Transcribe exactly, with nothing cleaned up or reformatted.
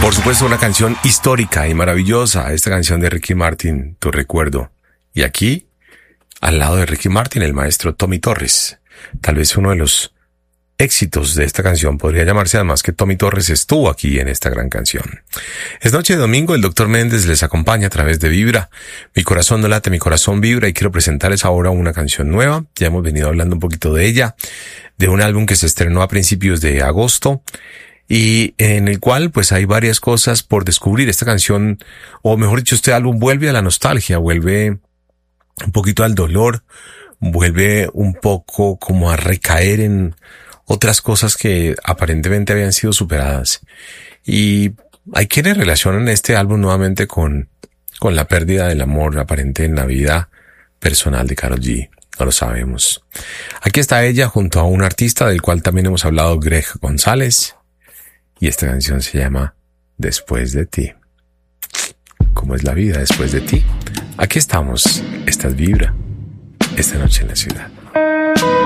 Por supuesto, una canción histórica y maravillosa, esta canción de Ricky Martin, Tu Recuerdo. Y aquí, al lado de Ricky Martin, el maestro Tommy Torres. Tal vez uno de los éxitos de esta canción podría llamarse además que Tommy Torres estuvo aquí en esta gran canción. Es noche de domingo, el doctor Méndez les acompaña a través de Vibra. Mi corazón no late, mi corazón vibra, y quiero presentarles ahora una canción nueva. Ya hemos venido hablando un poquito de ella, de un álbum que se estrenó a principios de agosto, y en el cual pues hay varias cosas por descubrir. Esta canción, o mejor dicho, este álbum vuelve a la nostalgia, vuelve un poquito al dolor, vuelve un poco como a recaer en otras cosas que aparentemente habían sido superadas. Y hay quienes relacionan este álbum nuevamente con, con la pérdida del amor aparente en la vida personal de Karol G. No lo sabemos. Aquí está ella junto a un artista del cual también hemos hablado, Greg González. Y esta canción se llama Después de ti. ¿Cómo es la vida después de ti? Aquí estamos. Esta es Vibra. Esta noche en la ciudad.